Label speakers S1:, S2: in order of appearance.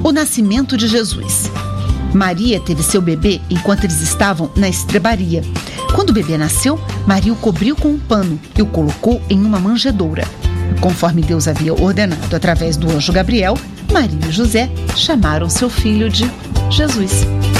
S1: O nascimento de Jesus. Maria teve seu bebê enquanto eles estavam na estrebaria. Quando o bebê nasceu, Maria o cobriu com um pano e o colocou em uma manjedoura. Conforme Deus havia ordenado através do anjo Gabriel, Maria e José chamaram seu filho de Jesus.